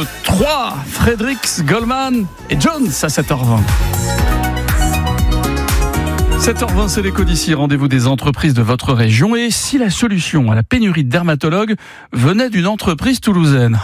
3, Fredericks, Goldman et Jones à 7h20. 7h20, c'est l'écho d'ici. Rendez-vous des entreprises de votre région. Et si la solution à la pénurie de dermatologues venait d'une entreprise toulousaine?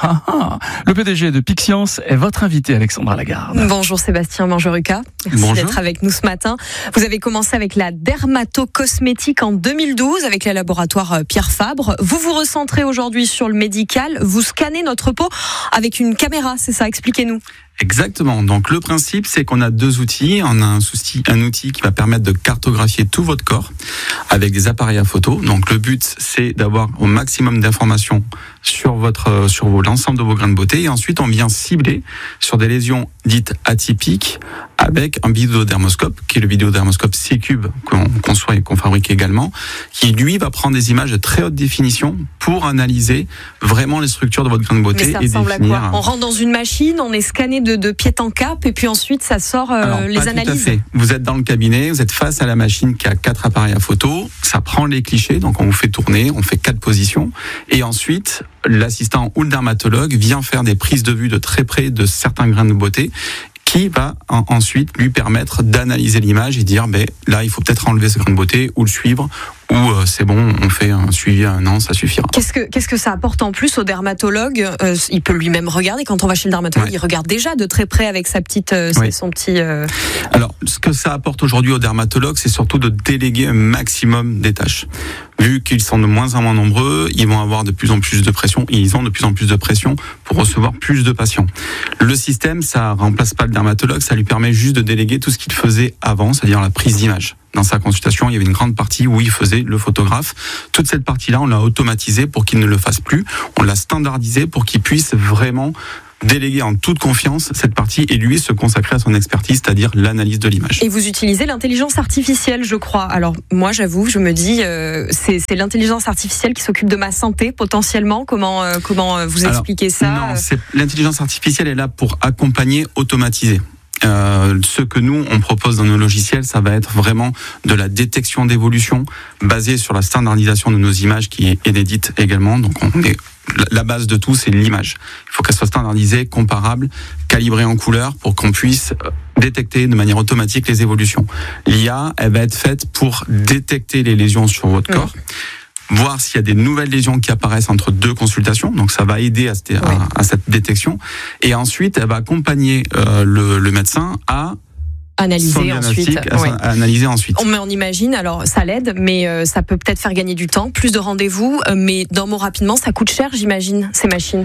Le PDG de Pixience est votre invité, Alexandra Lagarde. Bonjour Sébastien Mangeruca. Merci d'être avec nous ce matin. Vous avez commencé avec la dermatocosmétique en 2012 avec les laboratoires Pierre Fabre. Vous vous recentrez aujourd'hui sur le médical. Vous scannez notre peau avec une caméra, c'est ça? Expliquez-nous. Exactement. Donc le principe, c'est qu'on a deux outils. On a un outil qui va permettre de cartographier tout votre corps avec des appareils à photo. Donc le but, c'est d'avoir au maximum d'informations sur l'ensemble de vos grains de beauté. Et ensuite, on vient cibler sur des lésions dites atypiques avec un vidéodermoscope, qui est le vidéodermoscope C-Cube qu'on conçoit et qu'on fabrique également, qui lui va prendre des images de très haute définition pour analyser vraiment les structures de votre grain de beauté. Mais ça et ressemble définir... à quoi? On rentre dans une machine, on est scanné de pied en cap, et puis ensuite ça sort les analyses. Tout à fait. Vous êtes dans le cabinet, vous êtes face à la machine qui a 4 appareils à photo, ça prend les clichés, donc on vous fait tourner, on fait 4 positions, et ensuite l'assistant ou le dermatologue vient faire des prises de vue de très près de certains grains de beauté, qui va ensuite lui permettre d'analyser l'image et dire là il faut peut-être enlever ce grain de beauté ou le suivre, ou c'est bon, on fait un suivi à 1 an, ça suffira. Qu'est-ce que ça apporte en plus au dermatologue? Il peut lui-même regarder, quand on va chez le dermatologue, il regarde déjà de très près avec son petit... Alors, ce que ça apporte aujourd'hui aux dermatologues, c'est surtout de déléguer un maximum des tâches. Vu qu'ils sont de moins en moins nombreux, ils vont avoir de plus en plus de pression, et ils ont de plus en plus de pression pour recevoir plus de patients. Le système, ça remplace pas le dermatologue, ça lui permet juste de déléguer tout ce qu'il faisait avant, c'est-à-dire la prise d'image. Dans sa consultation, il y avait une grande partie où il faisait le photographe. Toute cette partie-là, on l'a automatisée pour qu'il ne le fasse plus. On l'a standardisée pour qu'il puisse vraiment déléguer en toute confiance cette partie et lui se consacrer à son expertise, c'est-à-dire l'analyse de l'image. Et vous utilisez l'intelligence artificielle, je crois. Alors moi, j'avoue, je me dis, c'est l'intelligence artificielle qui s'occupe de ma santé potentiellement. Comment vous expliquez ça? Non, l'intelligence artificielle est là pour accompagner, automatiser. Ce que nous on propose dans nos logiciels, ça va être vraiment de la détection d'évolution basée sur la standardisation de nos images qui est inédite également. Donc la base de tout, c'est l'image. Il faut qu'elle soit standardisée, comparable, calibrée en couleur pour qu'on puisse détecter de manière automatique les évolutions. L'IA, elle va être faite pour détecter les lésions sur votre corps. Voir s'il y a des nouvelles lésions qui apparaissent entre 2 consultations, donc ça va aider à cette détection, et ensuite elle va accompagner le médecin à analyser ensuite. Analyser ensuite. Mais on imagine, alors ça l'aide, mais ça peut peut-être faire gagner du temps, plus de rendez-vous, mais d'un mot rapidement, ça coûte cher, j'imagine, ces machines.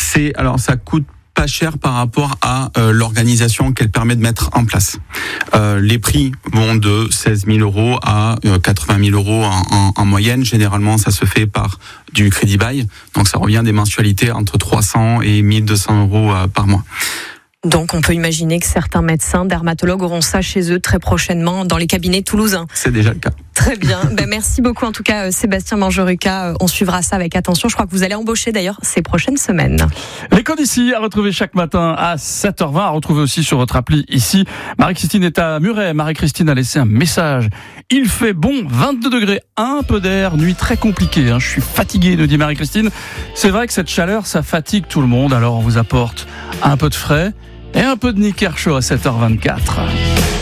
Ça coûte pas cher par rapport à l'organisation qu'elle permet de mettre en place. Les prix vont de 16 000 euros à 80 000 euros en moyenne. Généralement, ça se fait par du crédit bail. Donc, ça revient des mensualités entre 300 et 1200 euros par mois. Donc on peut imaginer que certains médecins, dermatologues auront ça chez eux très prochainement dans les cabinets toulousains. C'est déjà le cas. Très bien. Merci beaucoup en tout cas Sébastien Mangeruca. On suivra ça avec attention. Je crois que vous allez embaucher d'ailleurs ces prochaines semaines. L'écho d'ici à retrouver chaque matin à 7h20, à retrouver aussi sur votre appli ici. Marie-Christine est à Muret. Marie-Christine a laissé un message. Il fait bon, 22 degrés, un peu d'air, nuit très compliquée. Je suis fatigué, nous dit Marie-Christine. C'est vrai que cette chaleur, ça fatigue tout le monde. Alors on vous apporte un peu de frais et un peu de Nick Kershaw à 7h24.